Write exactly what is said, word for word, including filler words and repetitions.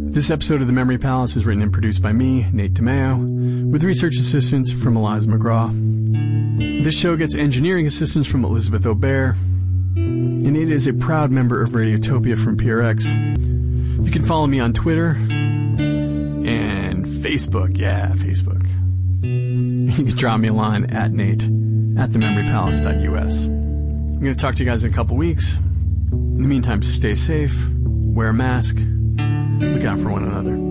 This episode of The Memory Palace is written and produced by me, Nate DeMeo, with research assistance from Eliza McGraw. This show gets engineering assistance from Elizabeth Aubert, and it is a proud member of Radiotopia from P R X. You can follow me on Twitter and Facebook. Yeah, Facebook. You can drop me a line at Nate at the memory palace dot U S. I'm going to talk to you guys in a couple weeks. In the meantime, stay safe, wear a mask, look out for one another.